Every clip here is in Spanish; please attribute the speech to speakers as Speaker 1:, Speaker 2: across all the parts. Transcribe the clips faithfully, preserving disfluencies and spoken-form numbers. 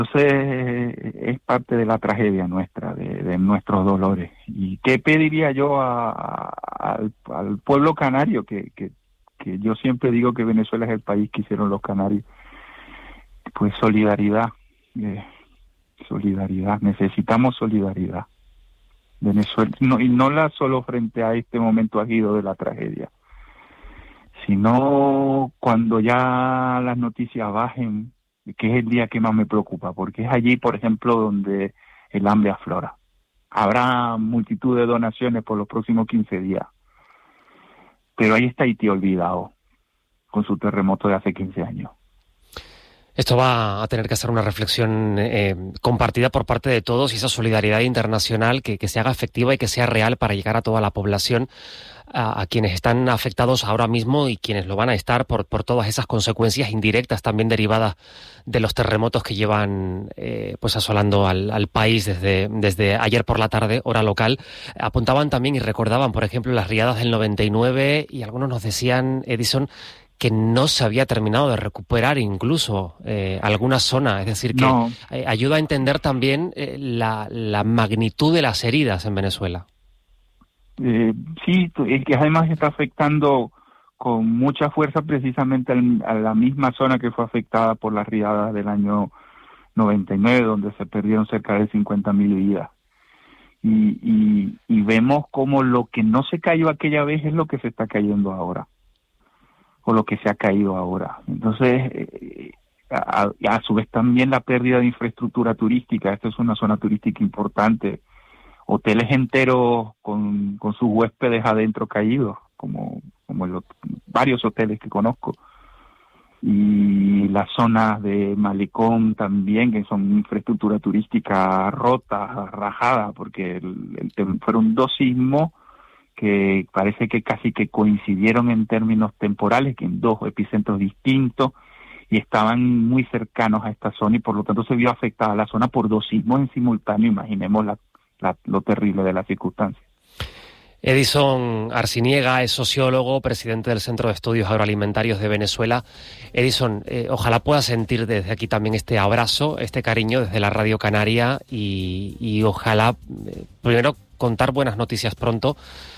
Speaker 1: Entonces es parte de la tragedia nuestra, de, de nuestros dolores. ¿Y qué pediría yo a, a, al, al pueblo canario? Que, que, que yo siempre digo que Venezuela es el país que hicieron los canarios. Pues solidaridad, eh, solidaridad, necesitamos solidaridad. Venezuela, no, y no la solo frente a este momento agudo de la tragedia, sino cuando ya las noticias bajen, que es el día que más me preocupa, porque es allí, por ejemplo, donde el hambre aflora. Habrá multitud de donaciones por los próximos quince días, pero ahí está Haití olvidado, con su terremoto de hace quince años.
Speaker 2: Esto va a tener que ser una reflexión eh, compartida por parte de todos y esa solidaridad internacional que, que se haga efectiva y que sea real para llegar a toda la población, a, a quienes están afectados ahora mismo y quienes lo van a estar por, por todas esas consecuencias indirectas también derivadas de los terremotos que llevan eh, pues asolando al, al país desde, desde ayer por la tarde, hora local. Apuntaban también y recordaban, por ejemplo, las riadas del noventa y nueve y algunos nos decían, Edison, que no se había terminado de recuperar incluso eh, alguna zona, es decir, que
Speaker 1: no.
Speaker 2: eh, ayuda a entender también eh, la, la magnitud de las heridas en Venezuela.
Speaker 1: Eh, sí, es que además está afectando con mucha fuerza precisamente al, a la misma zona que fue afectada por las riadas del año noventa y nueve, donde se perdieron cerca de cincuenta mil vidas. Y, y, y vemos como lo que no se cayó aquella vez es lo que se está cayendo ahora, o lo que se ha caído ahora. Entonces, eh, a, a su vez también la pérdida de infraestructura turística. Esta es una zona turística importante. Hoteles enteros con, con sus huéspedes adentro caídos, como, como los, varios hoteles que conozco. Y las zonas de Malecón también, que son infraestructura turística rota, rajada, porque el, el, fueron dos sismos que parece que casi que coincidieron en términos temporales, que en dos epicentros distintos, y estaban muy cercanos a esta zona, y por lo tanto se vio afectada la zona por dos sismos en simultáneo. Imaginemos la, la, lo terrible de las circunstancias.
Speaker 2: Edison Arciniega es sociólogo, presidente del Centro de Estudios Agroalimentarios de Venezuela. Edison, eh, ojalá pueda sentir desde aquí también este abrazo, este cariño desde la Radio Canaria, y, y ojalá, eh, primero, contar buenas noticias pronto,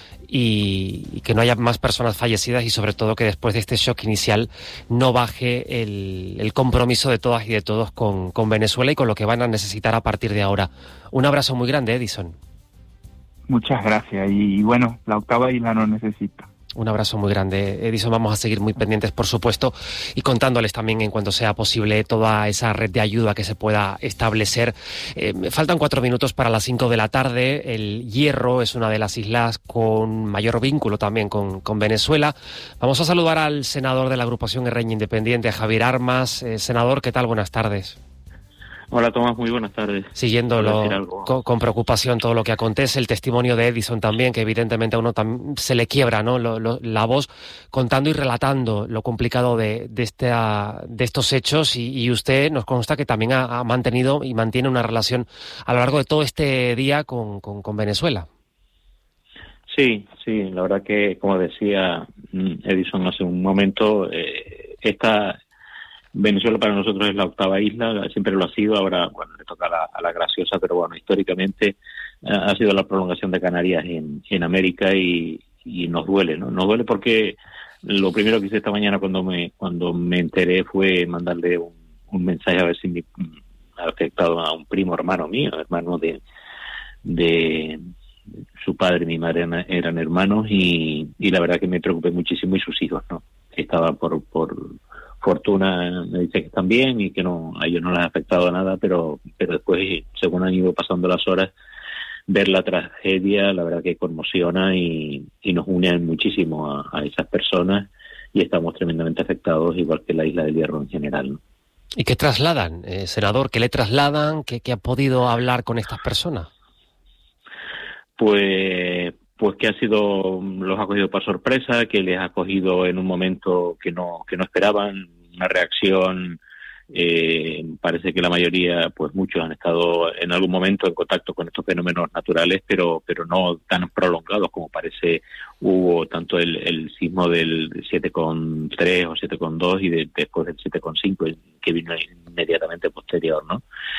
Speaker 2: Y, y que no haya más personas fallecidas, y sobre todo que después de este shock inicial no baje el, el compromiso de todas y de todos con, con Venezuela y con lo que van a necesitar a partir de ahora. Un abrazo muy grande, Edison.
Speaker 1: Muchas gracias, y, y bueno, la octava isla no necesita.
Speaker 2: Un abrazo muy grande, Edison. Vamos a seguir muy pendientes, por supuesto, y contándoles también en cuanto sea posible toda esa red de ayuda que se pueda establecer. Eh, faltan cuatro minutos para las cinco de la tarde. El Hierro es una de las islas con mayor vínculo también con, con Venezuela. Vamos a saludar al senador de la agrupación Herreña Independiente, Javier Armas. Eh, senador, ¿qué tal? Buenas tardes.
Speaker 3: Hola Tomás, muy buenas tardes.
Speaker 2: Siguiéndolo con, con preocupación todo lo que acontece, el testimonio de Edison también, que evidentemente a uno tam- se le quiebra, ¿no? Lo, lo, la voz contando y relatando lo complicado de, de, este, de estos hechos, y, y usted nos consta que también ha, ha mantenido y mantiene una relación a lo largo de todo este día con, con, con Venezuela.
Speaker 3: Sí, sí, la verdad que, como decía Edison hace un momento, eh, esta... Venezuela para nosotros es la octava isla, siempre lo ha sido. Ahora, bueno, le toca a la, a la graciosa, pero bueno, históricamente eh, ha sido la prolongación de Canarias en, en América, y, y nos duele, ¿no? Nos duele porque lo primero que hice esta mañana cuando me cuando me enteré fue mandarle un, un mensaje a ver si me ha afectado a un primo hermano mío, hermano de, de su padre y mi madre eran, eran hermanos, y, y la verdad que me preocupé muchísimo, y sus hijos, ¿no? Estaba por... por fortuna me dice que están bien y que no, a ellos no les ha afectado nada, pero pero después, según han ido pasando las horas, ver la tragedia, la verdad que conmociona, y, y nos une muchísimo a, a esas personas, y estamos tremendamente afectados, igual que la Isla del Hierro en general, ¿no?
Speaker 2: ¿Y qué trasladan, eh, senador? ¿Qué le trasladan? ¿Qué, qué ha podido hablar con estas personas?
Speaker 3: Pues... pues que ha sido, los ha cogido por sorpresa, que les ha cogido en un momento que no que no esperaban, una reacción, eh, parece que la mayoría, pues muchos han estado en algún momento en contacto con estos fenómenos naturales, pero pero no tan prolongados como parece hubo tanto el, el sismo del siete coma tres o siete coma dos y de, después del siete coma cinco, que vino inmediatamente posterior, ¿no?